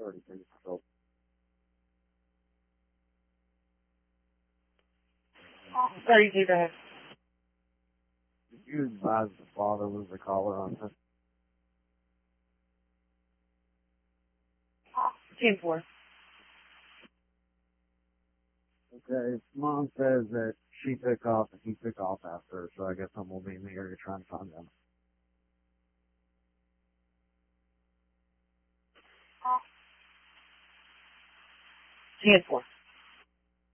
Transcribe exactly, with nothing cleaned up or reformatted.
thirty things so. Sorry, you go ahead. Did you advise the father was the caller on this? ten four. Okay, mom says that she took off and he took off after her, so I guess I'm gonna be in the area trying to find them. ten four.